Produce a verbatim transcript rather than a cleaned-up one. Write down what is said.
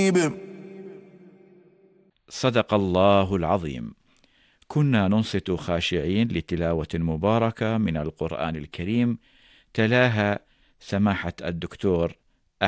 صدق الله العظيم. كنا ننصت خاشعين لتلاوة مباركة من القرآن الكريم، تلاها سماحة الدكتور